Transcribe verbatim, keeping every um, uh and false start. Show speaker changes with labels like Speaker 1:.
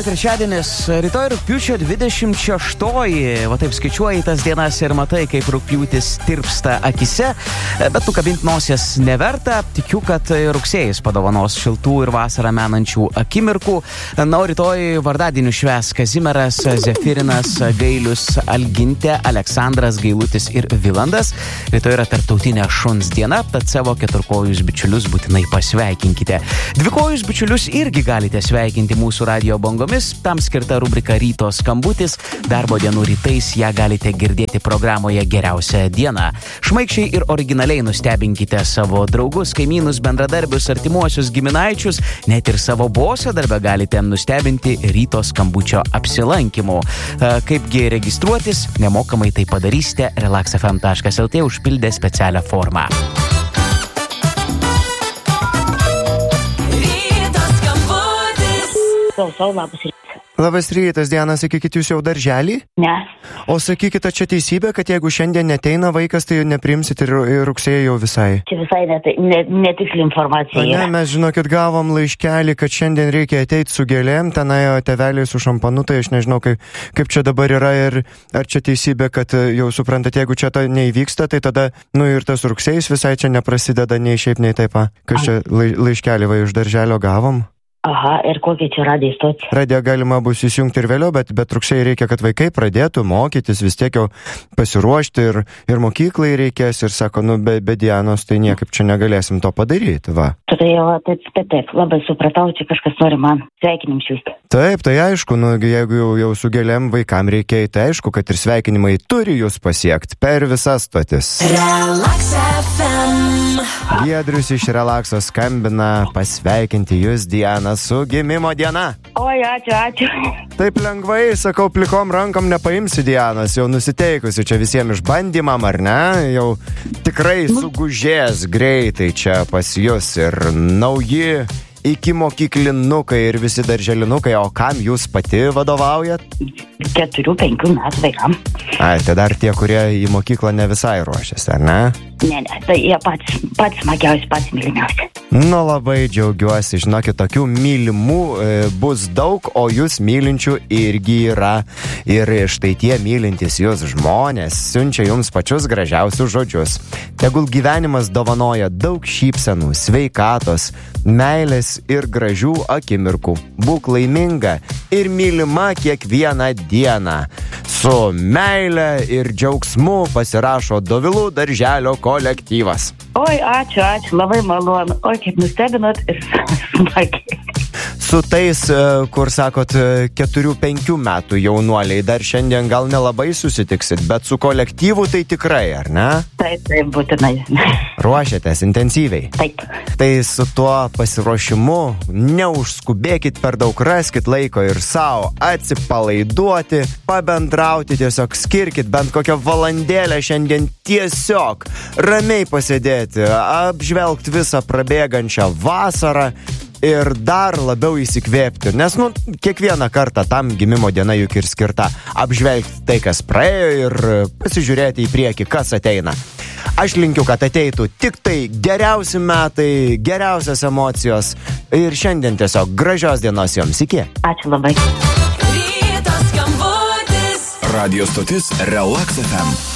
Speaker 1: rytoj trečiadienis, rytoj rugpjūčio dvidešimt šeštoji, va taip skaičiuoji tas dienas ir matai, kaip rugpjūtis tirpsta akise, bet tu kabint nosies neverta, tikiu, kad rugsėjais padovanos šiltų ir vasarą menančių akimirkų. Na, o rytoj vardadienių švęs Kazimieras, Zefirinas, Gailius, Algintė, Aleksandras, Gailutis ir Vilandas. Rytoj yra tarptautinė šuns diena, tad savo keturkojus bičiulius būtinai pasveikinkite. Dvikojus bičiulius irgi galite sveikinti mūsų radio bangomis, tam skirta rubrika Ryto skambutis. Darbo dienų rytais ją galite girdėti programoje Geriausia diena. Šmaikščiai ir originaliai nustebinkite savo draugus, kaimynus, bendradarbius, artimuosius, giminaičius, net ir savo bosą darbę galite nustebinti Ryto skambučio apsilankymu. Kaipgi registruotis, nemokamai tai padarysite relax f m taškas l t užpildę specialią formą.
Speaker 2: Klausau, labas rytas.
Speaker 3: Labas rytas, Diana, sakykit, jūs jau darželį?
Speaker 2: Ne.
Speaker 3: O sakykit, čia teisybė, kad jeigu šiandien neteina vaikas, tai neprimsit ir, ir rugsėjo jau visai?
Speaker 2: Čia visai netiksli ne, ne informacija yra.
Speaker 3: Ne, mes žinokit, gavom laiškelį, kad šiandien reikia ateiti su gėlėm, ten ėjo tėveliai su šampanu, tai aš nežinau, kaip, kaip čia dabar yra ir ar čia teisybė, kad jau suprantat, jeigu čia to neįvyksta, tai tada, nu ir tas rugsėjis visai čia neprasideda nei šiaip, nei taip, kas čia lai, laiškelį va iš darželio gavom.
Speaker 2: Aha, ir kokia čia radijo stotis?
Speaker 3: Radiją galima bus įsijungti ir vėliau, bet, bet rugsėjai reikia, kad vaikai pradėtų mokytis, vis tiek jau pasiruošti ir, ir mokyklai reikės ir sako, nu be, be Dianos tai niekaip čia negalėsim to padaryti, va.
Speaker 2: Tai jau, taip, taip, taip, labai supratau, čia kažkas nori man sveikinim siųsti.
Speaker 3: Taip, tai aišku, nu jeigu jau, jau su gėlėm vaikam reikia, tai aišku, kad ir sveikinimai turi jūs pasiekti per visas stotis.
Speaker 4: Relax F M.
Speaker 3: Giedrius iš Relaxo skambina pasveikinti jūs, Diana, su gimimo diena.
Speaker 2: Oi, ačiū, ačiū.
Speaker 3: Taip lengvai, sakau, plikom rankom nepaimsi Dianos, jau nusiteikusi čia visiems išbandymam, ar ne? Jau tikrai sugužės greitai čia pas jūs ir nauji iki mokyklinukai ir visi darželinukai, o kam jūs pati vadovaujat?
Speaker 2: Keturių, penkių metų vaikam.
Speaker 3: Ai, tai dar tie, kurie į mokyklą ne visai ruošiasi, ar ne?
Speaker 2: Ne, ne, tai jie pats, pats smagiausi, pats mylimiausi.
Speaker 3: Nu, labai džiaugiuosi, žinokit, tokių mylimų e, bus daug, o jūs mylinčių irgi yra. Ir štai tie mylintys jūs žmonės siunčia jums pačius gražiausius žodžius. Tegul gyvenimas dovanoja daug šypsenų, sveikatos, meilės ir gražių akimirkų. Būk laiminga ir mylima kiekvieną dieną. Su meile ir džiaugsmu pasirašo Dovilų darželio kolektyvas.
Speaker 2: Oi, ačiū, ačiū, labai malonu. Oi, kaip nustebinot ir smagiai.
Speaker 3: Su tais, kur sakot, keturių, penkių metų jaunuoliai dar šiandien gal nelabai susitiksit, bet su kolektyvu tai tikrai, ar ne?
Speaker 2: Taip, taip, būtinai.
Speaker 3: Ruošiatės intensyviai?
Speaker 2: Taip.
Speaker 3: Tai su tuo pasiruošimu neužskubėkit per daug, raskit laiko ir savo atsipalaiduoti, pabendrauti, tiesiog skirkit bent kokią valandėlę šiandien tiesiog ramiai pasėdėti, apžvelgti visą prabėgančią vasarą ir dar labiau įsikvėpti, nes, nu, kiekvieną kartą tam gimimo diena juk ir skirta apžvelgti tai, kas praėjo ir pasižiūrėti į priekį, kas ateina. Aš linkiu, kad ateitų tik tai geriausi metai, geriausios emocijos ir šiandien tiesiog gražios dienos joms. Iki.
Speaker 2: Ačiū labai.
Speaker 4: Ryto skambutis.
Speaker 5: Radio stotis Relax F M.